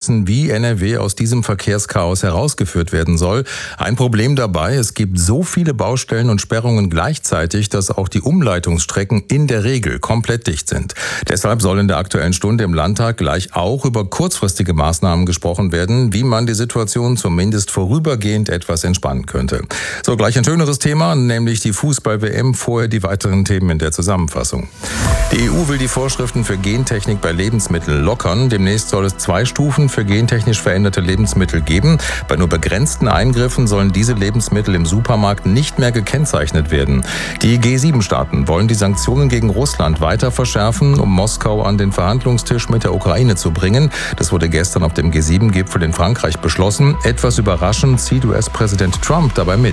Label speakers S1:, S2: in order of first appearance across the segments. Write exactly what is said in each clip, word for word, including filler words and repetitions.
S1: wissen, wie N R W aus diesem Verkehrschaos herausgeführt werden soll. Ein Problem dabei, es gibt so viele Baustellen und Sperrungen gleichzeitig, dass auch die Umleitungsstrecken in der Regel komplett dicht sind. Deshalb soll in der Aktuellen Stunde im Landtag gleich auch über kurzfristige Maßnahmen gesprochen werden, wie man die Situation zumindest vorübergehend etwas entspannen könnte. So, gleich ein schöneres Thema, nämlich die Fußball-W M. Vorher die weiteren Themen in der Zusammenfassung. Die E U will die Vorschriften für Gentechnik bei Lebensmitteln lockern. Demnächst soll es zwei Stufen für gentechnisch veränderte Lebensmittel geben. Bei nur begrenzten Eingriffen sollen diese Lebensmittel im Supermarkt nicht mehr gekennzeichnet werden. Die G sieben Staaten wollen die Sanktionen gegen Russland weiter verschärfen, um Moskau an den Verhandlungstisch mit der Ukraine zu bringen. Das wurde gestern auf dem G sieben Gipfel in Frankreich beschlossen. Etwas überraschend zieht U S-Präsident Trump dabei mit.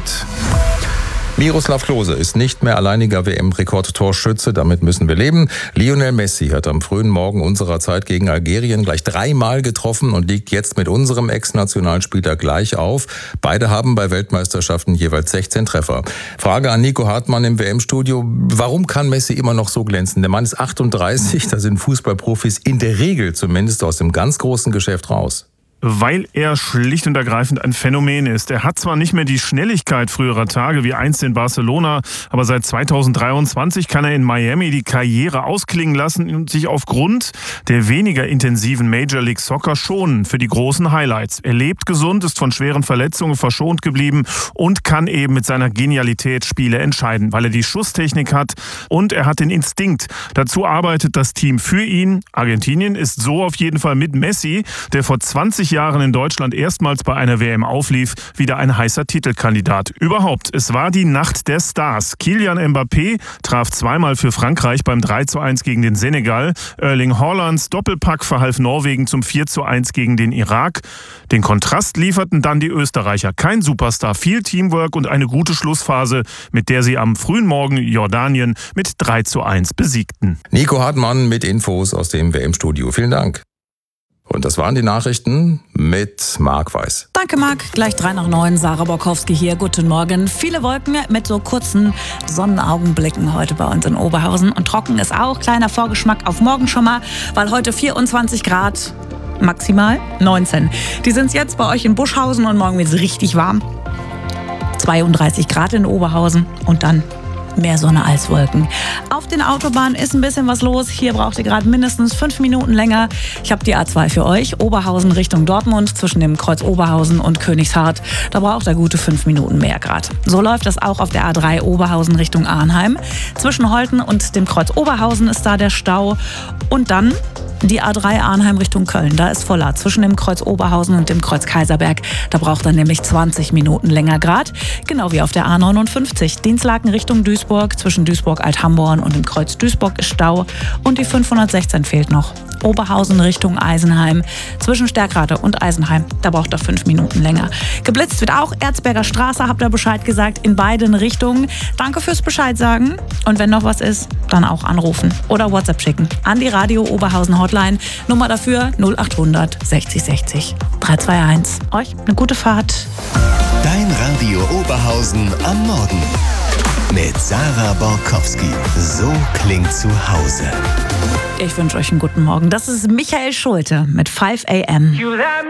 S1: Miroslav Klose ist nicht mehr alleiniger W M-Rekordtorschütze, damit müssen wir leben. Lionel Messi hat am frühen Morgen unserer Zeit gegen Algerien gleich dreimal getroffen und liegt jetzt mit unserem Ex-Nationalspieler gleich auf. Beide haben bei Weltmeisterschaften jeweils sechzehn Treffer. Frage an Nico Hartmann im W M-Studio. Warum kann Messi immer noch so glänzen? Der Mann ist achtunddreißig, da sind Fußballprofis in der Regel zumindest aus dem ganz großen Geschäft raus.
S2: Weil er schlicht und ergreifend ein Phänomen ist. Er hat zwar nicht mehr die Schnelligkeit früherer Tage wie einst in Barcelona, aber seit zweitausenddreiundzwanzig kann er in Miami die Karriere ausklingen lassen und sich aufgrund der weniger intensiven Major League Soccer schonen für die großen Highlights. Er lebt gesund, ist von schweren Verletzungen verschont geblieben und kann eben mit seiner Genialität Spiele entscheiden, weil er die Schusstechnik hat und er hat den Instinkt. Dazu arbeitet das Team für ihn. Argentinien ist so auf jeden Fall mit Messi, der vor zwanzig Jahren in Deutschland erstmals bei einer W M auflief, wieder ein heißer Titelkandidat. Überhaupt, es war die Nacht der Stars. Kylian Mbappé traf zweimal für Frankreich beim drei zu eins gegen den Senegal. Erling Haalands Doppelpack verhalf Norwegen zum vier zu eins gegen den Irak. Den Kontrast lieferten dann die Österreicher. Kein Superstar, viel Teamwork und eine gute Schlussphase, mit der sie am frühen Morgen Jordanien mit drei zu eins besiegten.
S1: Nico Hartmann mit Infos aus dem W M-Studio. Vielen Dank. Und das waren die Nachrichten mit Marc Weiß.
S3: Danke, Marc. Gleich drei nach neun. Sarah Borkowski hier. Guten Morgen. Viele Wolken mit so kurzen Sonnenaugenblicken heute bei uns in Oberhausen. Und trocken ist auch. Kleiner Vorgeschmack auf morgen schon mal, weil heute vierundzwanzig Grad, maximal neunzehn. Die sind jetzt bei euch in Buschhausen und morgen wird es richtig warm. zweiunddreißig Grad in Oberhausen und dann mehr Sonne als Wolken. Auf den Autobahnen ist ein bisschen was los. Hier braucht ihr gerade mindestens fünf Minuten länger. Ich habe die A zwei für euch. Oberhausen Richtung Dortmund zwischen dem Kreuz Oberhausen und Königshardt. Da braucht ihr gute fünf Minuten mehr gerade. So läuft das auch auf der A drei Oberhausen Richtung Arnheim. Zwischen Holten und dem Kreuz Oberhausen ist da der Stau. Und dann die A drei Arnheim Richtung Köln, da ist voller. Zwischen dem Kreuz Oberhausen und dem Kreuz Kaiserberg, da braucht er nämlich zwanzig Minuten länger grad. Genau wie auf der A neunundfünfzig. Dienstlaken Richtung Duisburg, zwischen Duisburg-Althamborn und dem Kreuz Duisburg ist Stau. Und die fünfhundertsechzehn fehlt noch. Oberhausen Richtung Eisenheim, zwischen Stärkrade und Eisenheim, da braucht er fünf Minuten länger. Geblitzt wird auch Erzberger Straße, habt ihr Bescheid gesagt, in beiden Richtungen. Danke fürs Bescheid sagen. Und wenn noch was ist, dann auch anrufen oder WhatsApp schicken an die Radio Oberhausen Hotline. Nummer dafür null achthundert sechzig sechzig drei zwei eins. Euch eine gute Fahrt.
S4: Dein Radio Oberhausen am Morgen. Mit Sarah Borkowski. So klingt zu Hause.
S3: Ich wünsche euch einen guten Morgen. Das ist Michael Schulte mit five a m